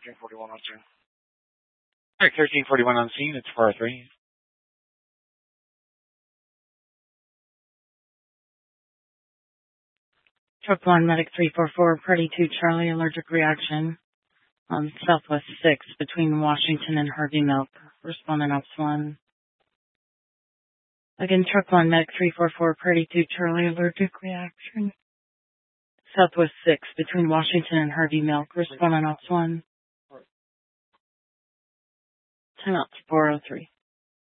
1341 on scene. All right, 1341 on scene. It's 403. Truck 1, Medic 344, Party 2, Charlie, allergic reaction on Southwest 6 between Washington and Harvey Milk. Respondent Ops 1. Again, Truck 1, Medic 344, Party 2, Charlie, allergic reaction. Southwest 6 between Washington and Harvey Milk. Respondent Ops 1. 10 out to 403.